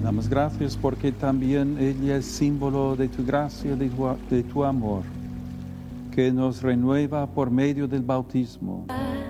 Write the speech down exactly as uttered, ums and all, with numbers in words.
Damos gracias porque también ella es símbolo de tu gracia, de tu, de tu amor, que nos renueva por medio del bautismo.